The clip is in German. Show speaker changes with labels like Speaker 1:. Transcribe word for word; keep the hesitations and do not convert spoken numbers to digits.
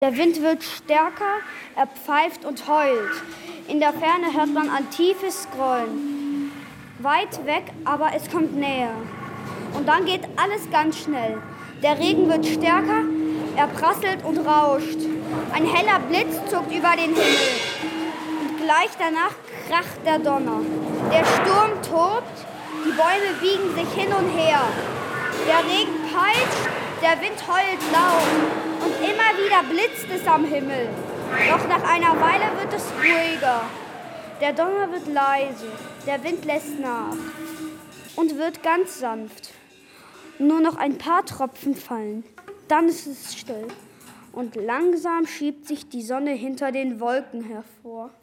Speaker 1: Der Wind wird stärker, er pfeift und heult. In der Ferne hört man ein tiefes Grollen. Weit weg, aber es kommt näher. Und dann geht alles ganz schnell. Der Regen wird stärker, er prasselt und rauscht. Ein heller Blitz zuckt über den Himmel. Und gleich danach kracht der Donner. Der Sturm tobt, die Bäume biegen sich hin und her. Der Regen peitscht, der Wind heult laut. Und immer wieder blitzt es am Himmel. Doch nach einer Weile wird es ruhiger. Der Donner wird leise, der Wind lässt nach und wird ganz sanft. Nur noch ein paar Tropfen fallen. Dann ist es still und langsam schiebt sich die Sonne hinter den Wolken hervor.